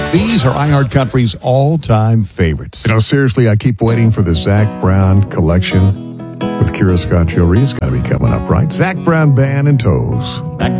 These are iHeartCountry's all-time favorites. Seriously, I keep waiting for the Zac Brown collection with Kira Scott Jewelry. It's got to be coming up, right? Zac Brown Band and Toes.